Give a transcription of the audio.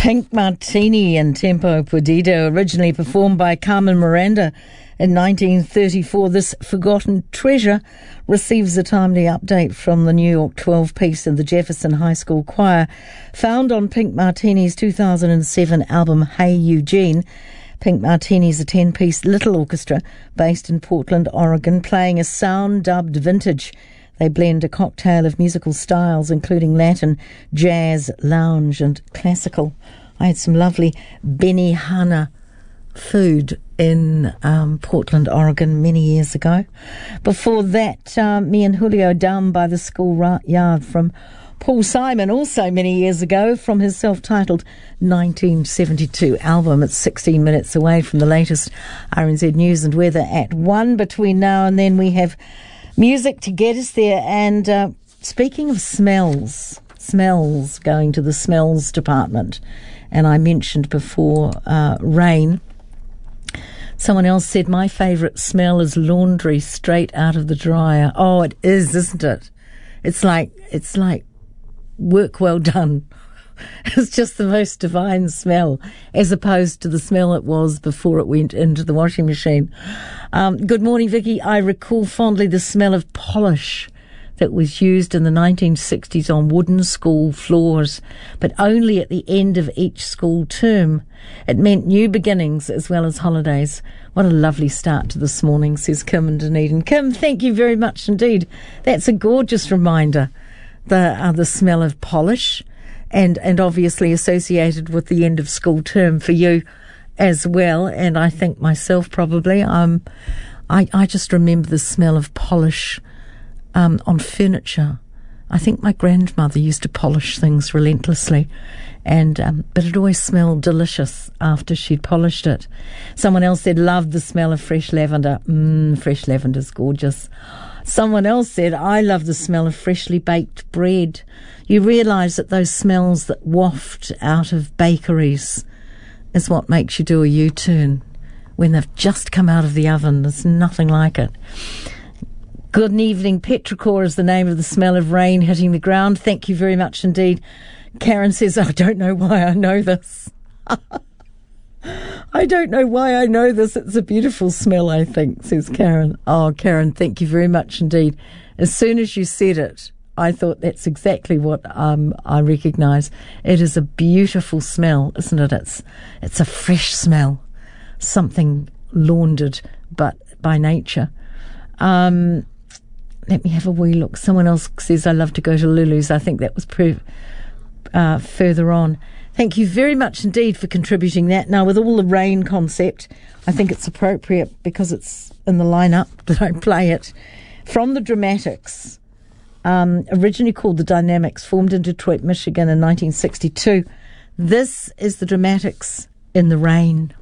Pink Martini and Tempo Perdido, originally performed by Carmen Miranda in 1934. This forgotten treasure receives a timely update from the New York 12-piece and the Jefferson High School Choir. Found on Pink Martini's 2007 album Hey Eugene, Pink Martini's a 10-piece little orchestra based in Portland, Oregon, playing a sound-dubbed vintage. They blend a cocktail of musical styles, including Latin, jazz, lounge, and classical. I had some lovely Benihana food in Portland, Oregon, many years ago. Before that, me and Julio Down by the Schoolyard from Paul Simon, also many years ago, from his self-titled 1972 album. It's 16 minutes away from the latest RNZ News and Weather at 1. Between now and then we have music to get us there. And speaking of smells, going to the smells department. And I mentioned before rain. Someone else said, my favourite smell is laundry straight out of the dryer. Oh, it is, isn't it? It's like work well done. It's just the most divine smell, as opposed to the smell it was before it went into the washing machine. Good morning, Vicky. I recall fondly the smell of polish that was used in the 1960s on wooden school floors, but only at the end of each school term. It meant new beginnings as well as holidays. What a lovely start to this morning, says Kim and Dunedin. Kim, thank you very much indeed. That's a gorgeous reminder, the smell of polish, and obviously associated with the end of school term for you as well, and I think myself probably. I just remember the smell of polish on furniture. I think my grandmother used to polish things relentlessly, but it always smelled delicious after she'd polished it. Someone else said, love the smell of fresh lavender. Fresh lavender's gorgeous. Someone else said, I love the smell of freshly baked bread. You realise that those smells that waft out of bakeries is what makes you do a U-turn when they've just come out of the oven. There's nothing like it. Good evening. Petrichor is the name of the smell of rain hitting the ground. Thank you very much indeed. Karen says, I don't know why I know this. I don't know why I know this. It's a beautiful smell, I think, says Karen. Oh, Karen, thank you very much indeed. As soon as you said it, I thought that's exactly what I recognise. It is a beautiful smell, isn't it? It's a fresh smell, something laundered, but by nature. Let me have a wee look. Someone else says, I love to go to Lulu's. I think that was further on. Thank you very much indeed for contributing that. Now, with all the rain concept, I think it's appropriate, because it's in the lineup, that I play it. From the Dramatics, originally called the Dynamics, formed in Detroit, Michigan in 1962. This is the Dramatics in the Rain.